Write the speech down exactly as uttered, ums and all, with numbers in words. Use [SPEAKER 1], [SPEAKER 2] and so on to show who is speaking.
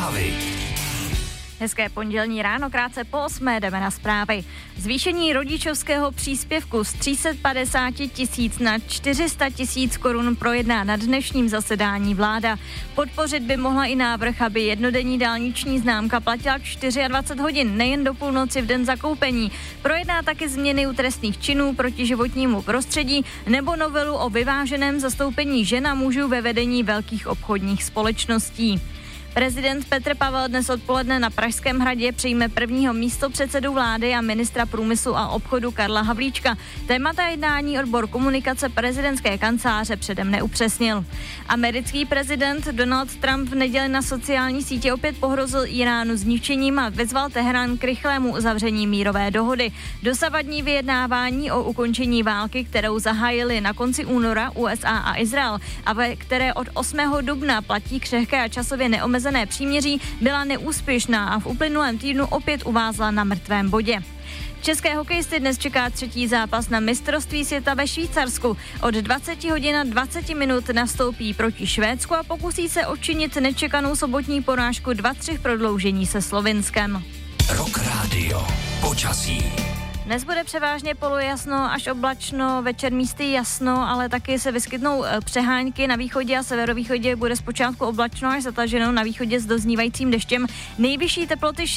[SPEAKER 1] Zprávy.
[SPEAKER 2] Hezké pondělní ráno, krátce po osmé jdeme na zprávy. Zvýšení rodičovského příspěvku z tři sta padesát tisíc na čtyři sta tisíc korun projedná na dnešním zasedání vláda. Podpořit by mohla i návrh, aby jednodenní dálniční známka platila dvacet čtyři hodin, nejen do půlnoci v den zakoupení. Projedná taky změny u trestných činů proti životnímu prostředí nebo novelu o vyváženém zastoupení žen a mužů ve vedení velkých obchodních společností. Prezident Petr Pavel dnes odpoledne na Pražském hradě přijme prvního místopředsedu vlády a ministra průmyslu a obchodu Karla Havlíčka. Témata jednání odbor komunikace prezidentské kanceláře předem neupřesnil. Americký prezident Donald Trump v neděli na sociální sítě opět pohrozil Iránu zničením a vyzval Teherán k rychlému uzavření mírové dohody. Dosavadní vyjednávání o ukončení války, kterou zahájili na konci února U S A a Izrael a ve které od osmého dubna platí křehké a časově neomezené příměří, byla neúspěšná a v uplynulém týdnu opět uvázla na mrtvém bodě. České hokejisty dnes čeká třetí zápas na mistrovství světa ve Švýcarsku. Od dvacet hodin a dvacet minut nastoupí proti Švédsku a pokusí se odčinit nečekanou sobotní porážku dva tři v prodloužení se Slovinskem.
[SPEAKER 1] Rock Radio. Počasí.
[SPEAKER 2] Dnes bude převážně polojasno až oblačno, večer místy jasno, ale taky se vyskytnou přehánky. Na východě a severovýchodě bude zpočátku oblačno až zataženo, na východě s doznívajícím deštěm. Nejvyšší teploty